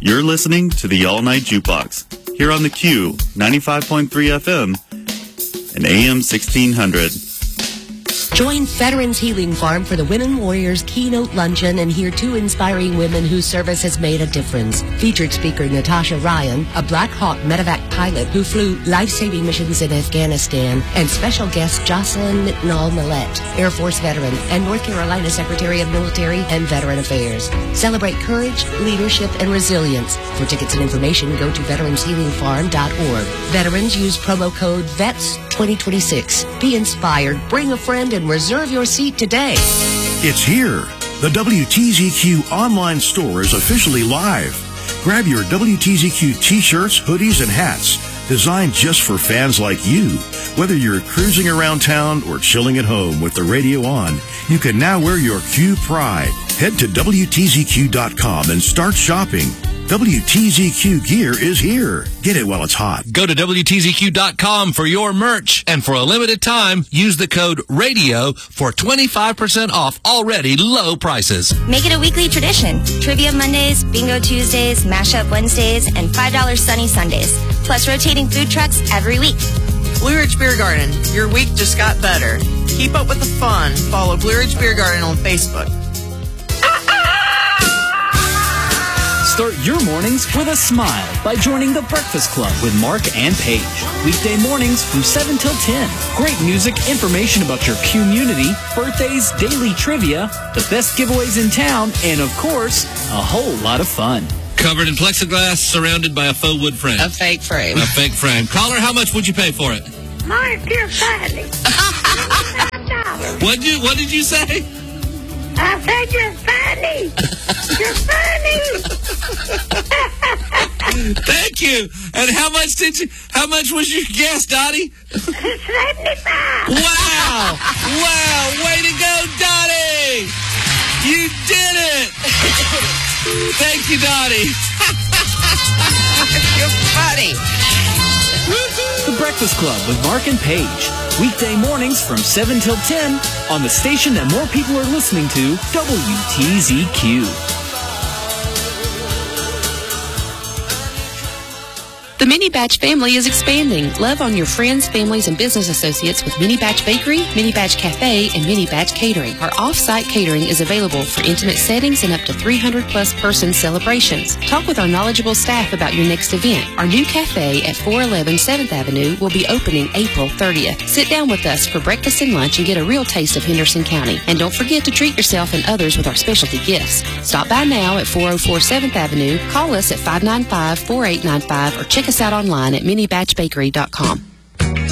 You're listening to the All Night Jukebox here on the Q 95.3 FM and AM 1600. Join Veterans Healing Farm for the Women Warriors Keynote Luncheon and hear two inspiring women whose service has made a difference. Featured speaker Natasha Ryan, a Black Hawk medevac pilot who flew life-saving missions in Afghanistan, and special guest Jocelyn Mitnall-Millette, Air Force veteran and North Carolina Secretary of Military and Veteran Affairs. Celebrate courage, leadership, and resilience. For tickets and information, go to veteranshealingfarm.org. Veterans use promo code VETS2026. Be inspired, bring a friend, and reserve your seat today. It's here. The WTZQ online store is officially live. Grab your WTZQ t-shirts, hoodies, and hats designed just for fans like you. Whether you're cruising around town or chilling at home with the radio on, you can now wear your Q pride. Head to WTZQ.com and start shopping. WTZQ gear is here. Get it while it's hot. Go to WTZQ.com for your merch. And for a limited time, use the code RADIO for 25% off already low prices. Make it a weekly tradition. Trivia Mondays, Bingo Tuesdays, Mashup Wednesdays, and $5 Sunny Sundays. Plus rotating food trucks every week. Blue Ridge Beer Garden. Your week just got better. Keep up with the fun. Follow Blue Ridge Beer Garden on Facebook. Start your mornings with a smile by joining The Breakfast Club with Mark and Paige. Weekday mornings from 7 till 10. Great music, information about your community, birthdays, daily trivia, the best giveaways in town, and of course, a whole lot of fun. Covered in plexiglass, surrounded by a faux wood frame. A fake frame. A fake frame. Caller, how much would you pay for it? Mark, you're funny. What did you say? I said you're funny. You're funny. Thank you. And how much was your guess, Dottie? 75. Wow. Wow. Way to go, Dottie. You did it. Thank you, Dottie. You're funny. The Breakfast Club with Mark and Paige. Weekday mornings from 7 till 10 on the station that more people are listening to, WTZQ. The Mini Batch family is expanding. Love on your friends, families, and business associates with Mini Batch Bakery, Mini Batch Cafe, and Mini Batch Catering. Our off-site catering is available for intimate settings and up to 300-plus person celebrations. Talk with our knowledgeable staff about your next event. Our new cafe at 411 7th Avenue will be opening April 30th. Sit down with us for breakfast and lunch and get a real taste of Henderson County. And don't forget to treat yourself and others with our specialty gifts. Stop by now at 404 7th Avenue, call us at 595-4895, or check us out online at minibatchbakery.com.